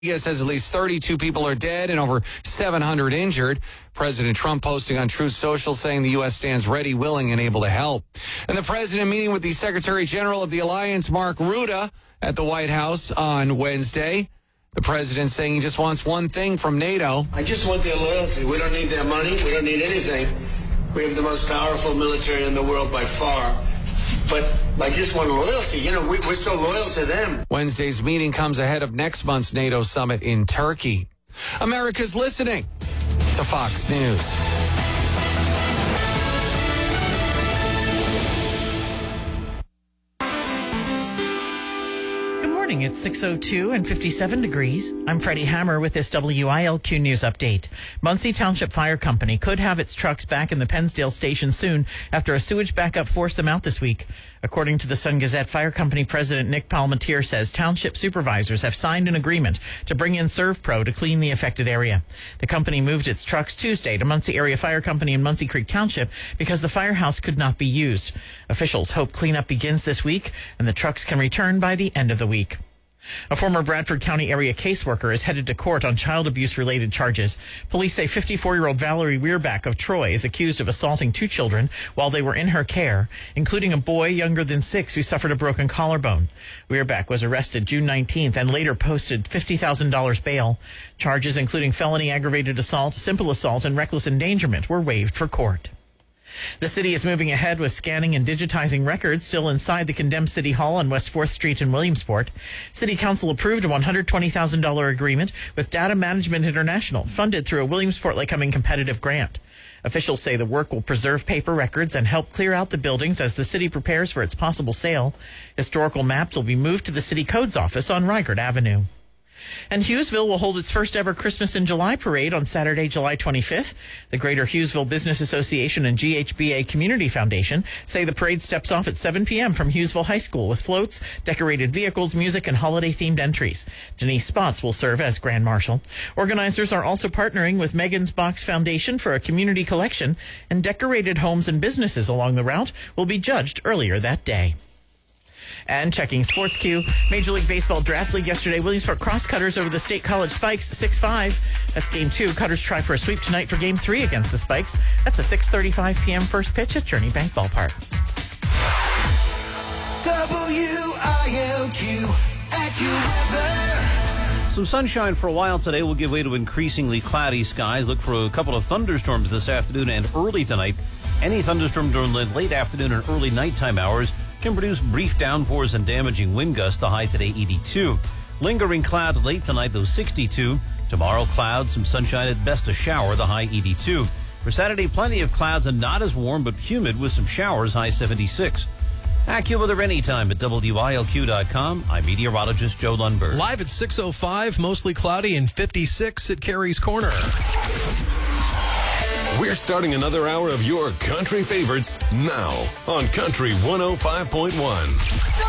says at least 32 people are dead and over 700 injured. President Trump posting on Truth Social saying the U.S. stands ready, willing, and able to help. And the president meeting with the Secretary General of the Alliance, Mark Rutte, at the White House on Wednesday. The president saying he just wants one thing from NATO. I just want their loyalty. We don't need their money. We don't need anything. We have the most powerful military in the world by far. But I just want loyalty. You know, we're so loyal to them. Wednesday's meeting comes ahead of next month's NATO summit in Turkey. America's listening to Fox News. It's 6:02 and 57 degrees. I'm Freddie Hammer with this WILQ News Update. Muncie Township Fire Company could have its trucks back in the Pennsdale station soon after a sewage backup forced them out this week. According to the Sun Gazette, Fire Company President Nick Palmatier says township supervisors have signed an agreement to bring in ServPro to clean the affected area. The company moved its trucks Tuesday to Muncie Area Fire Company in Muncie Creek Township because the firehouse could not be used. Officials hope cleanup begins this week and the trucks can return by the end of the week. A former Bradford County area caseworker is headed to court on child abuse-related charges. Police say 54-year-old Valerie Weirback of Troy is accused of assaulting 2 children while they were in her care, including a boy younger than 6 who suffered a broken collarbone. Weirback was arrested June 19th and later posted $50,000 bail. Charges including felony aggravated assault, simple assault, and reckless endangerment were waived for court. The city is moving ahead with scanning and digitizing records still inside the condemned City Hall on West 4th Street in Williamsport. City Council approved a $120,000 agreement with Data Management International, funded through a Williamsport Lycoming competitive grant. Officials say the work will preserve paper records and help clear out the buildings as the city prepares for its possible sale. Historical maps will be moved to the City Codes office on Rygert Avenue. And Hughesville will hold its first ever Christmas in July parade on Saturday, July 25th. The Greater Hughesville Business Association and GHBA Community Foundation say the parade steps off at 7 p.m. from Hughesville High School with floats, decorated vehicles, music, and holiday-themed entries. Denise Spots will serve as Grand Marshal. Organizers are also partnering with Megan's Box Foundation for a community collection, and decorated homes and businesses along the route will be judged earlier that day. And checking Sports Q, Major League Baseball Draft League yesterday, Williamsport Crosscutters over the State College Spikes 6-5. That's Game 2. Cutters try for a sweep tonight for Game 3 against the Spikes. That's a 6:35 p.m. first pitch at Journey Bank Ballpark. WILQ AccuWeather. Some sunshine for a while today will give way to increasingly cloudy skies. Look for a couple of thunderstorms this afternoon and early tonight. Any thunderstorm during the late afternoon and early nighttime hours can produce brief downpours and damaging wind gusts. The high today 82. Lingering clouds late tonight, though 62. Tomorrow clouds, some sunshine, at best a shower, the high 82. For Saturday, plenty of clouds and not as warm but humid with some showers, high 76. AccuWeather anytime at WILQ.com. I'm meteorologist Joe Lundberg. Live at 6:05, mostly cloudy, and 56 at Carey's Corner. We're starting another hour of your country favorites now on Country 105.1.